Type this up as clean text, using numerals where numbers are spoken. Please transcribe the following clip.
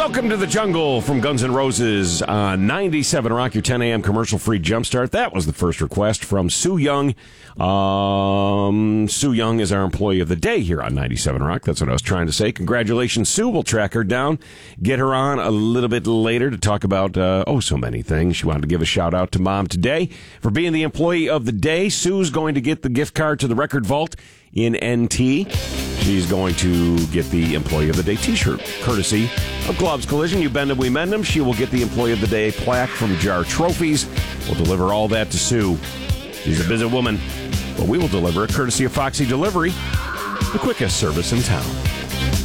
Welcome to the jungle from Guns N' Roses on 97 Rock, your 10 a.m. commercial-free jumpstart. That was the first request from Sue Young. Sue Young is our employee of the day here on 97 Rock. That's what I was trying to say. Congratulations, Sue. We'll track her down, get her on a little bit later to talk about, so many things. She wanted to give a shout-out to Mom today for being the employee of the day. Sue's going to get the gift card to the Record Vault in NT. She's going to get the Employee of the Day t-shirt, courtesy of Gloves Collision. You bend them, we mend them. She will get the Employee of the Day plaque from Jar Trophies. We'll deliver all that to Sue. She's a busy woman, but we will deliver it courtesy of Foxy Delivery, the quickest service in town.